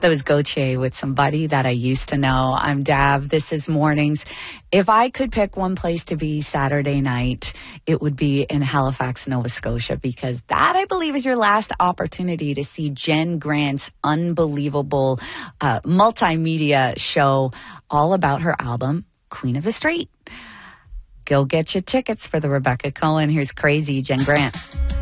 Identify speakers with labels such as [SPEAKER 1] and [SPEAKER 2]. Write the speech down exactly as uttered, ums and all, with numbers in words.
[SPEAKER 1] That was Gautier with Somebody That I Used to Know. I'm Dav. This is Mornings. If I could pick one place to be Saturday night, it would be in Halifax, Nova Scotia, because that, I believe, is your last opportunity to see Jen Grant's unbelievable uh, multimedia show all about her album, Queen of the Street. Go get your tickets for the Rebecca Cohen. Here's Crazy, Jen Grant.